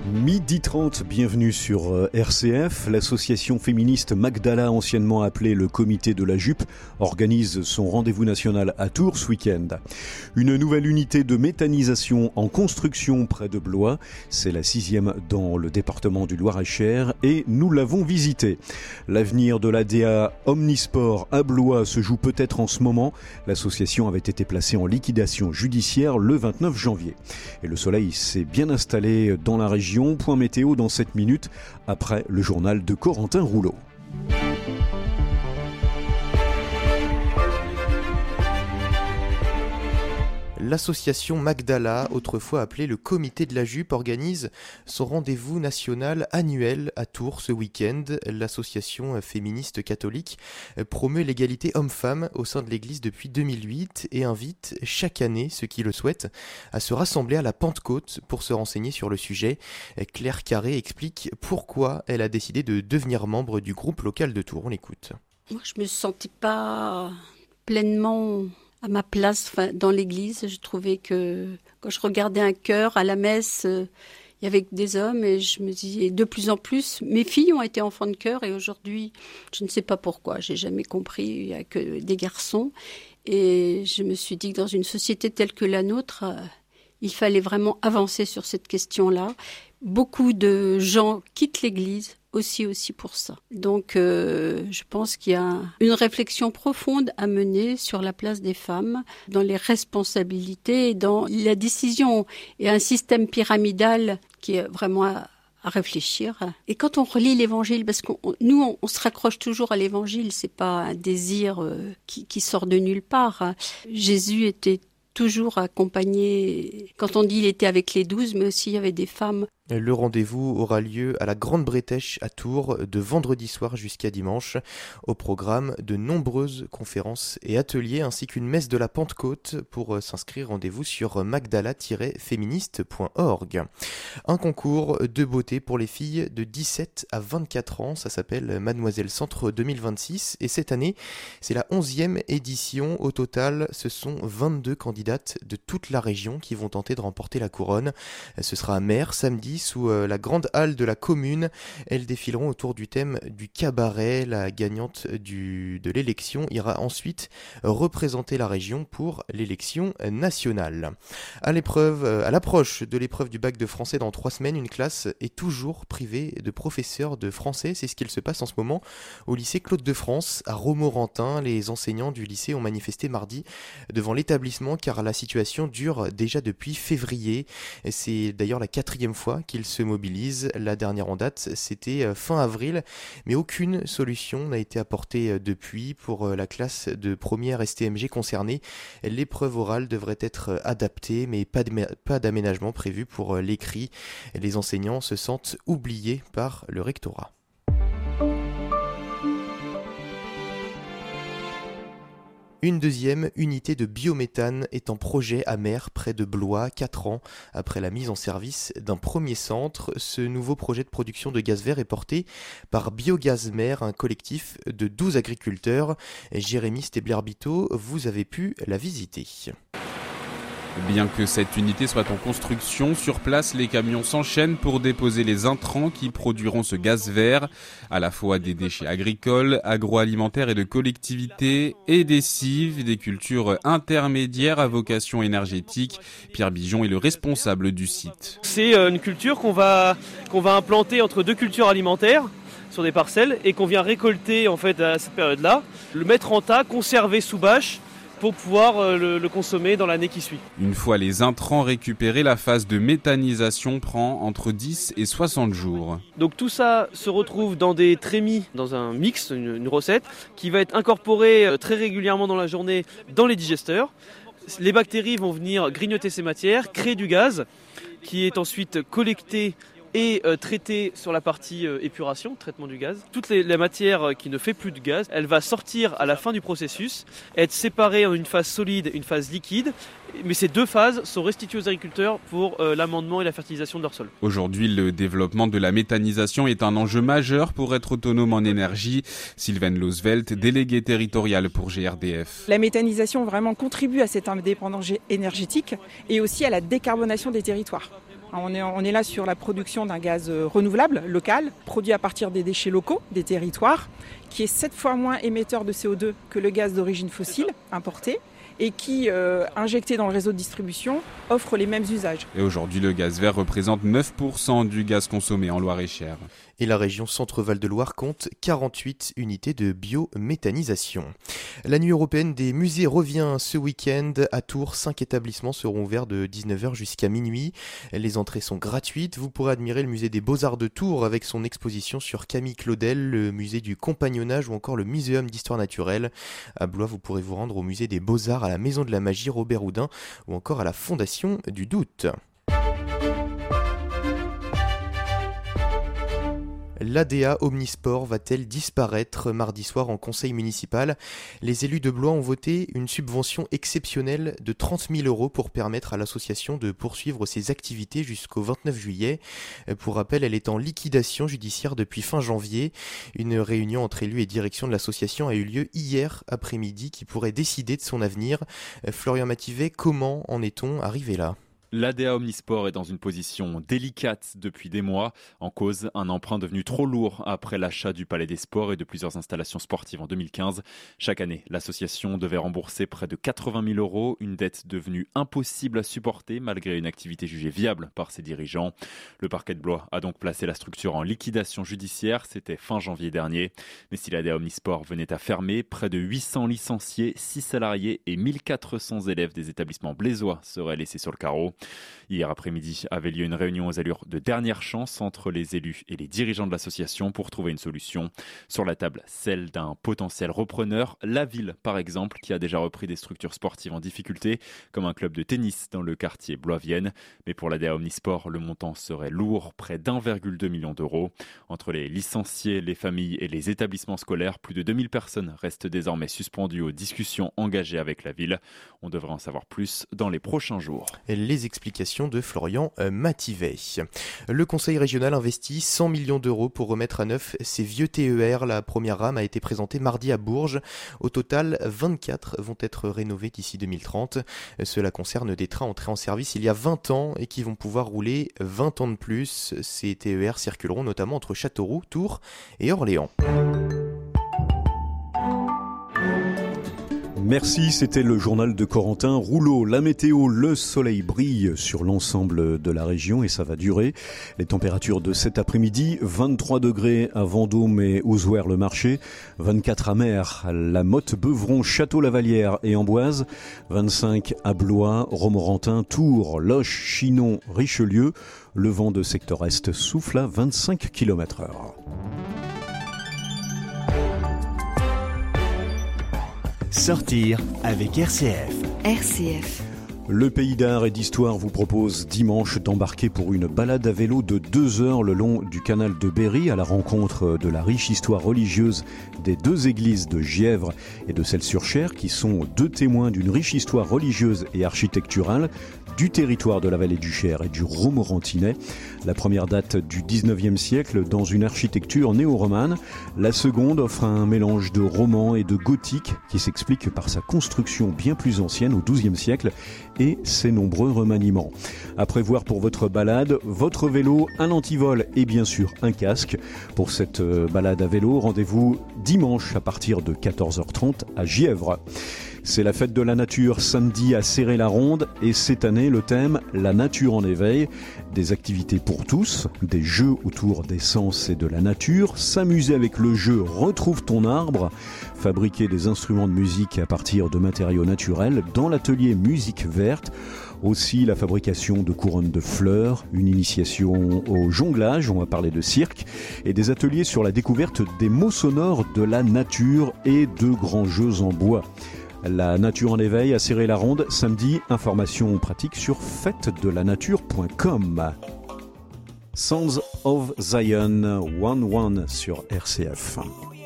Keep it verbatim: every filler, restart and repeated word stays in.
midi trente, bienvenue sur R C F. L'association féministe Magdala, anciennement appelée le Comité de la Jupe, organise son rendez-vous national à Tours ce week-end. Une nouvelle unité de méthanisation en construction près de Blois. C'est la sixième dans le département du Loir-et-Cher et nous l'avons visitée. L'avenir de l'A D A Omnisport à Blois se joue peut-être en ce moment. L'association avait été placée en liquidation judiciaire le vingt-neuf janvier. Et le soleil s'est bien installé dans la région. Point météo dans sept minutes après le journal de Corentin Rouleau. L'association Magdala, autrefois appelée le Comité de la Jupe, organise son rendez-vous national annuel à Tours ce week-end. L'association féministe catholique promeut l'égalité homme-femme au sein de l'Église depuis deux mille huit et invite chaque année ceux qui le souhaitent à se rassembler à la Pentecôte pour se renseigner sur le sujet. Claire Carré explique pourquoi elle a décidé de devenir membre du groupe local de Tours. On l'écoute. Moi, je me sentais pas pleinement à ma place dans l'église. Je trouvais que quand je regardais un chœur à la messe, euh, il y avait des hommes et je me disais de plus en plus, mes filles ont été enfants de chœur et aujourd'hui, je ne sais pas pourquoi, j'ai jamais compris, il n'y a que des garçons. Et je me suis dit que dans une société telle que la nôtre, euh, il fallait vraiment avancer sur cette question-là. Beaucoup de gens quittent l'église aussi aussi pour ça. Donc euh, je pense qu'il y a une réflexion profonde à mener sur la place des femmes dans les responsabilités, dans la décision et un système pyramidal qui est vraiment à, à réfléchir. Et quand on relit l'évangile, parce que nous on, on se raccroche toujours à l'évangile, c'est pas un désir euh, qui, qui sort de nulle part. Jésus était toujours accompagné, quand on dit il était avec les douze, mais aussi il y avait des femmes. Le rendez-vous aura lieu à la Grande Bretèche à Tours de vendredi soir jusqu'à dimanche. Au programme, de nombreuses conférences et ateliers ainsi qu'une messe de la Pentecôte. Pour s'inscrire, rendez-vous sur magdala tiret féministe point org. Un concours de beauté pour les filles de dix-sept à vingt-quatre ans. Ça s'appelle Mademoiselle Centre deux mille vingt-six. Et cette année, c'est la onzième édition. Au total, ce sont vingt-deux candidates de toute la région qui vont tenter de remporter la couronne. Ce sera à Mer, samedi, sous la grande halle de la commune. Elles défileront autour du thème du cabaret. La gagnante du, de l'élection ira ensuite représenter la région pour l'élection nationale. À l'épreuve, à l'approche de l'épreuve du bac de français dans trois semaines, une classe est toujours privée de professeurs de français. C'est ce qu'il se passe en ce moment au lycée Claude de France à Romorantin. Les enseignants du lycée ont manifesté mardi devant l'établissement car la situation dure déjà depuis février. C'est d'ailleurs la quatrième fois qu'ils se mobilisent. La dernière en date, c'était fin avril, mais aucune solution n'a été apportée depuis pour la classe de première S T M G concernée. L'épreuve orale devrait être adaptée, mais pas, de, pas d'aménagement prévu pour l'écrit. Les enseignants se sentent oubliés par le rectorat. Une deuxième unité de biométhane est en projet à Mer, près de Blois, quatre ans après la mise en service d'un premier centre. Ce nouveau projet de production de gaz vert est porté par Biogaz Mer, un collectif de douze agriculteurs. Jérémy Stebler-Bito, vous avez pu la visiter. Bien que cette unité soit en construction, sur place, les camions s'enchaînent pour déposer les intrants qui produiront ce gaz vert, à la fois des déchets agricoles, agroalimentaires et de collectivités, et des cives, des cultures intermédiaires à vocation énergétique. Pierre Bijon est le responsable du site. C'est une culture qu'on va, qu'on va implanter entre deux cultures alimentaires sur des parcelles et qu'on vient récolter en fait à cette période-là, le mettre en tas, conserver sous bâche, pour pouvoir le, le consommer dans l'année qui suit. Une fois les intrants récupérés, la phase de méthanisation prend entre dix et soixante jours. Donc tout ça se retrouve dans des trémies, dans un mix, une, une recette, qui va être incorporée très régulièrement dans la journée dans les digesteurs. Les bactéries vont venir grignoter ces matières, créer du gaz, qui est ensuite collecté et euh, traité sur la partie euh, épuration, traitement du gaz. Toute les, la matière qui ne fait plus de gaz, elle va sortir à la fin du processus, être séparée en une phase solide et une phase liquide, mais ces deux phases sont restituées aux agriculteurs pour euh, l'amendement et la fertilisation de leur sol. Aujourd'hui, le développement de la méthanisation est un enjeu majeur pour être autonome en énergie. Sylvaine Losvelt, déléguée territoriale pour G R D F. La méthanisation vraiment contribue à cette indépendance énergétique et aussi à la décarbonation des territoires. On est, on est là sur la production d'un gaz renouvelable, local, produit à partir des déchets locaux, des territoires, qui est sept fois moins émetteur de C O deux que le gaz d'origine fossile importé et qui, euh, injecté dans le réseau de distribution, offre les mêmes usages. Et aujourd'hui, le gaz vert représente neuf pour cent du gaz consommé en Loire-et-Cher. Et la région Centre-Val de Loire compte quarante-huit unités de biométhanisation. La nuit européenne des musées revient ce week-end. À Tours, cinq établissements seront ouverts de dix-neuf heures jusqu'à minuit. Les entrées sont gratuites. Vous pourrez admirer le musée des Beaux-Arts de Tours avec son exposition sur Camille Claudel, le musée du compagnonnage ou encore le muséum d'histoire naturelle. À Blois, vous pourrez vous rendre au musée des Beaux-Arts, à la Maison de la Magie Robert Houdin ou encore à la Fondation du Doute. L'A D A Omnisport va-t-elle disparaître? Mardi soir en conseil municipal, les élus de Blois ont voté une subvention exceptionnelle de trente mille euros pour permettre à l'association de poursuivre ses activités jusqu'au vingt-neuf juillet. Pour rappel, elle est en liquidation judiciaire depuis fin janvier. Une réunion entre élus et direction de l'association a eu lieu hier après-midi qui pourrait décider de son avenir. Florian Mativet, comment en est-on arrivé là? L'A D A Omnisport est dans une position délicate depuis des mois, en cause un emprunt devenu trop lourd après l'achat du Palais des Sports et de plusieurs installations sportives en deux mille quinze. Chaque année, l'association devait rembourser près de quatre-vingt mille euros, une dette devenue impossible à supporter malgré une activité jugée viable par ses dirigeants. Le parquet de Blois a donc placé la structure en liquidation judiciaire, c'était fin janvier dernier. Mais si l'A D A Omnisport venait à fermer, près de huit cents licenciés, six salariés et mille quatre cents élèves des établissements blésois seraient laissés sur le carreau. Hier après-midi avait lieu une réunion aux allures de dernière chance entre les élus et les dirigeants de l'association pour trouver une solution. Sur la table, celle d'un potentiel repreneur, la ville par exemple, qui a déjà repris des structures sportives en difficulté, comme un club de tennis dans le quartier Blois-Vienne. Mais pour l'A D A Omnisport, le montant serait lourd, près d'un virgule deux million d'euros. Entre les licenciés, les familles et les établissements scolaires, plus de deux mille personnes restent désormais suspendues aux discussions engagées avec la ville. On devrait en savoir plus dans les prochains jours. Les explications de Florian Mativet. Le conseil régional investit cent millions d'euros pour remettre à neuf ses vieux T E R. La première rame a été présentée mardi à Bourges. Au total, vingt-quatre vont être rénovés d'ici deux mille trente. Cela concerne des trains entrés en service il y a vingt ans et qui vont pouvoir rouler vingt ans de plus. Ces T E R circuleront notamment entre Châteauroux, Tours et Orléans. Merci, c'était le journal de Corentin Rouleau. La météo, le soleil brille sur l'ensemble de la région et ça va durer. Les températures de cet après-midi, vingt-trois degrés à Vendôme et Ozoir-le-Marché, vingt-quatre à Mer, La Motte, Beuvron, Château-Lavalière et Amboise, vingt-cinq à Blois, Romorantin, Tours, Loches, Chinon, Richelieu. Le vent de secteur est souffle à vingt-cinq kilomètres heure. Sortir avec R C F. R C F. Le Pays d'Art et d'Histoire vous propose dimanche d'embarquer pour une balade à vélo de deux heures le long du canal de Berry à la rencontre de la riche histoire religieuse des deux églises de Gièvre et de Celles-sur-Cher qui sont deux témoins d'une riche histoire religieuse et architecturale du territoire de la vallée du Cher et du Romorantinais. La première date du dix-neuvième siècle dans une architecture néo-romane. La seconde offre un mélange de roman et de gothique qui s'explique par sa construction bien plus ancienne au douzième siècle et ses nombreux remaniements. À prévoir pour votre balade, votre vélo, un antivol et bien sûr un casque. Pour cette balade à vélo, rendez-vous dimanche à partir de quatorze heures trente à Gièvre. C'est la fête de la nature samedi à Céré-la-Ronde et cette année le thème La nature en éveil. Des activités pour tous, des jeux autour des sens et de la nature, s'amuser avec le jeu Retrouve ton arbre, fabriquer des instruments de musique à partir de matériaux naturels dans l'atelier Musique Verte. Aussi la fabrication de couronnes de fleurs, une initiation au jonglage, on va parler de cirque, et des ateliers sur la découverte des mots sonores de la nature et de grands jeux en bois. La nature en éveil à Céré-la-Ronde, samedi, information pratique sur fête de la nature point com. Sounds of Zion, one one sur R C F.